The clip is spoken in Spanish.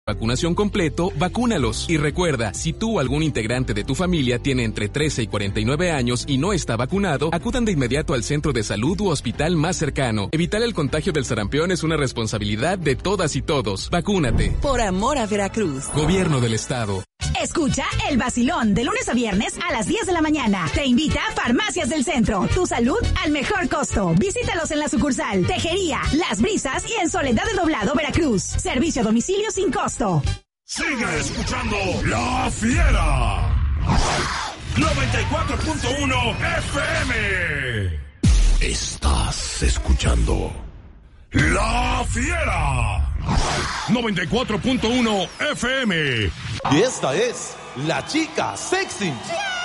vacunación completo, vacúnalos. Y recuerda, si tú o algún integrante de tu familia tiene entre 13 y 49 años y no está vacunado, acudan de inmediato al centro de salud u hospital más cercano. Evitar el contagio del sarampión es una responsabilidad de todas y todos. Vacúnate. Por amor a Veracruz. Gobierno del Estado. Escucha El Vacilón de lunes a viernes a las 10 de la mañana. Te invita Farmacias del Centro. Tu salud al mejor costo. Visítalos en la sucursal Tejería, Las Brisas y en Soledad de Doblado, Veracruz. Servicio a domicilio sin costo. Sigue escuchando La Fiera. 94.1 FM. Estás escuchando La Fiera. 94.1 FM. Y esta es la chica sexy.